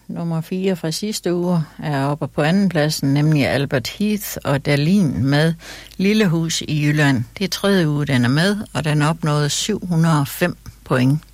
nummer 4 fra sidste uge er oppe på andenpladsen, nemlig Albert Heath og Dalin med Lille Hus i Jylland. Det er 3. uge, den er med, og den opnåede 705 point.